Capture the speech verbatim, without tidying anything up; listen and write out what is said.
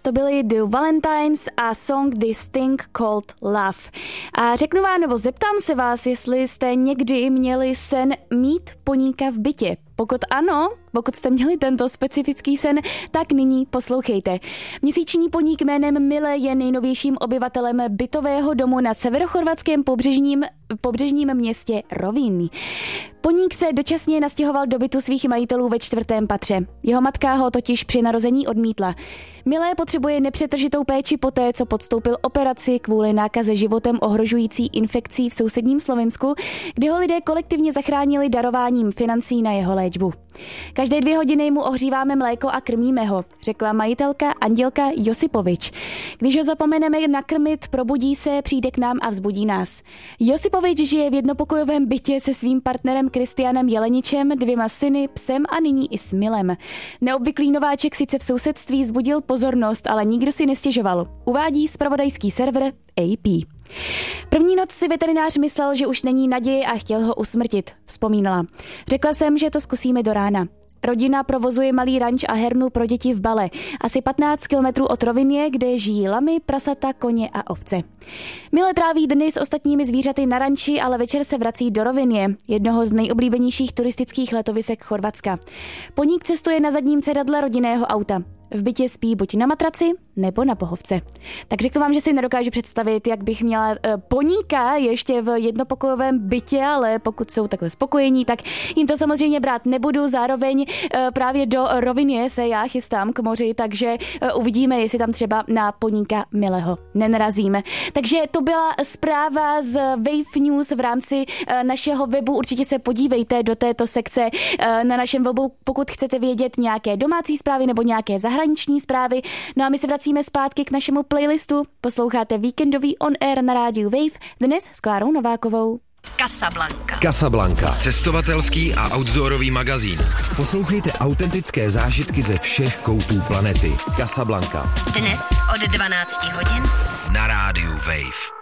to byly The Valentines a song This Thing Called Love. A řeknu vám, nebo zeptám se vás, jestli jste někdy měli sen mít poníka v bytě. Pokud ano, pokud jste měli tento specifický sen, tak nyní poslouchejte. Měsíční poník jménem Mile je nejnovějším obyvatelem bytového domu na severochorvatském pobřežním, pobřežním městě Rovinj. Poník se dočasně nastěhoval do bytu svých majitelů ve čtvrtém patře. Jeho matka ho totiž při narození odmítla. Mile potřebuje nepřetržitou péči poté, co podstoupil operaci kvůli nákaze životem ohrožující infekcí v sousedním Slovinsku, kde ho lidé kolektivně zachránili darováním financí na jeho léčbu. Každé dvě hodiny mu ohříváme mléko a krmíme ho, řekla majitelka Andělka Josipovič. Když ho zapomeneme nakrmit, probudí se, přijde k nám a vzbudí nás. Josipovič žije v jednopokojovém bytě se svým partnerem Kristianem Jeleničem, dvěma syny, psem a nyní i s Milem. Neobvyklý nováček sice v sousedství vzbudil pozornost, ale nikdo si nestěžoval, uvádí zpravodajský server A P. První noc si veterinář myslel, že už není naděje a chtěl ho usmrtit, vzpomínala. Řekla jsem, že to zkusíme do rána. Rodina provozuje malý ranč a hernu pro děti v Bale, asi patnáct kilometrů od Rovinje, kde žijí lamy, prasata, koně a ovce. Mile tráví dny s ostatními zvířaty na ranči, ale večer se vrací do Rovinje, jednoho z nejoblíbenějších turistických letovisek Chorvatska. Poník cestuje na zadním sedadle rodinného auta. V bytě spí buď na matraci, nebo na pohovce. Tak řeknu vám, že si nedokážu představit, jak bych měla uh, poníka ještě v jednopokojovém bytě, ale pokud jsou takhle spokojení, tak jim to samozřejmě brát nebudu. Zároveň uh, právě do Rovinje se já chystám k moři, takže uh, uvidíme, jestli tam třeba na poníka Mileho nenarazíme. Takže to byla zpráva z Wave News v rámci uh, našeho webu. Určitě se podívejte do této sekce uh, na našem webu, pokud chcete vědět nějaké domácí zprávy nebo nějaké zahraniční zprávy. No a my se vracíme zpátky k našemu playlistu. Posloucháte víkendový On Air na rádiu Wave, dnes s Klárou Novákovou. Casablanca. Casablanca. Cestovatelský a outdoorový magazín. Poslouchejte autentické zážitky ze všech koutů planety. Casablanca. Dnes od dvanácti hodin na rádiu Wave.